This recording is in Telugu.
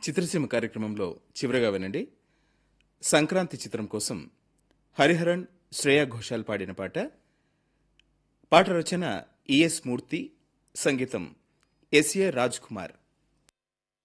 చిత్రసీమ కార్యక్రమంలో చివరగా వినండి. సంక్రాంతి చిత్రం కోసం హరిహరన్, శ్రేయా ఘోషాల్ పాడిన పాట. పాట రచన ఈఎస్ మూర్తి, సంగీతం ఎస్ఏ రాజ్ కుమార్.